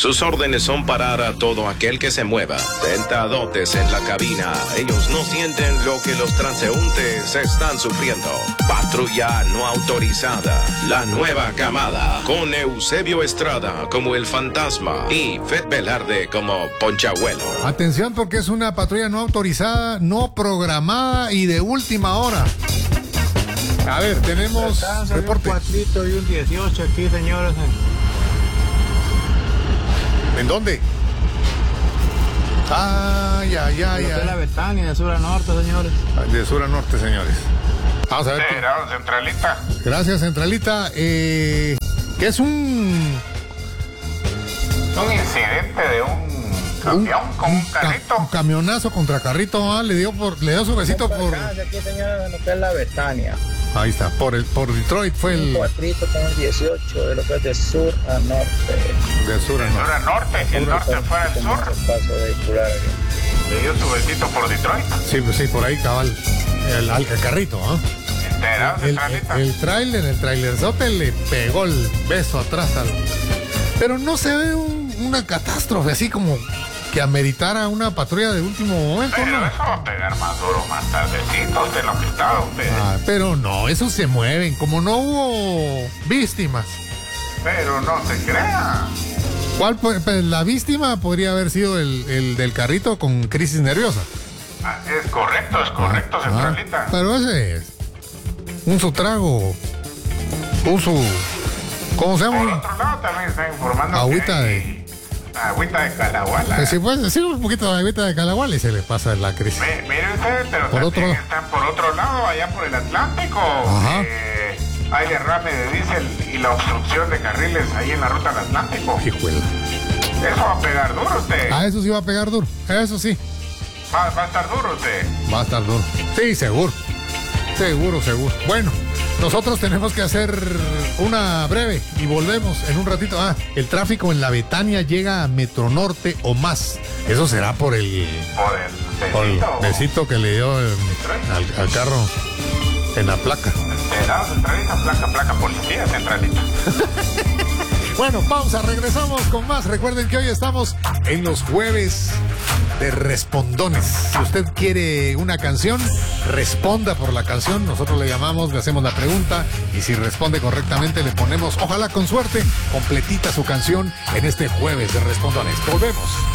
Sus órdenes son parar a todo aquel que se mueva. Sentadotes en la cabina. Ellos no sienten lo que los transeúntes están sufriendo. Patrulla no autorizada. La nueva camada. Con Eusebio Estrada como el fantasma y Fed Velarde como Ponchabuelo. Atención, porque es una patrulla no autorizada, no programada y de última hora. A ver, tenemos reporte. Un 4 y un 18 aquí, señores. ¿En dónde? Ay. De la Betania, de sur a norte, señores. De sur a norte, señores. Vamos a ver. Centralita. Gracias, Centralita. ¿Qué es un incidente de un camión con un carrito? Un camionazo contra carrito, le dio su besito por... Aquí, señores, lo que es la Betania. Ahí está, por Detroit fue el... Un 4 con el 18, de lo que es de sur a norte. De sur a norte. Sur a norte, si el norte fuera el sur. Paso vehicular aquí. Le dio su besito por Detroit. Sí, pues sí, por ahí cabal. El carrito, ¿ah? Enterado, Centralita. El trailerzote le pegó el beso atrás al... Pero no se ve una catástrofe así como que ameritara una patrulla de último momento, pero ¿no? eso va a pegar más duro más tardecito de lo que estaba usted. Pero no, esos se mueven, como no hubo víctimas. Pero no se crea. ¿Cuál? Pues la víctima podría haber sido el del carrito con crisis nerviosa. Es correcto, Centralita. Pero ese es un su trago, ¿cómo se llama? Por otro lado también está informando agüita de Calahuala. Si puede decir un poquito de agüita de Calahuala y se les pasa la crisis. Mire usted, pero por también otro... están por otro lado, allá por el Atlántico. Hay derrame de diésel y la obstrucción de carriles ahí en la ruta del Atlántico. Hijuela. Eso va a pegar duro usted. Eso sí va a pegar duro, eso sí. Va a estar duro usted. Va a estar duro. Sí, seguro. Bueno, nosotros tenemos que hacer una breve y volvemos en un ratito. El tráfico en la Betania llega a Metro Norte o más. Eso será por el besito que le dio al carro en la placa. Centralita, placa policía, Centralita. Bueno, pausa, regresamos con más. Recuerden que hoy estamos en los jueves de respondones. Si usted quiere una canción, responda por la canción. Nosotros le llamamos, le hacemos la pregunta y si responde correctamente le ponemos, ojalá con suerte, completita su canción en este jueves de respondones. Volvemos.